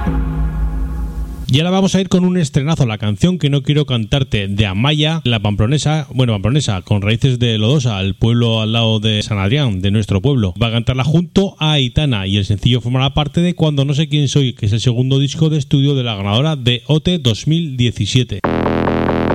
Y ahora vamos a ir con un estrenazo, la canción Que no quiero cantarte, de Amaya, la pamplonesa, con raíces de Lodosa, el pueblo al lado de San Adrián, de nuestro pueblo. Va a cantarla junto a Aitana y el sencillo formará parte de Cuando no sé quién soy, que es el segundo disco de estudio de la ganadora de OT 2017.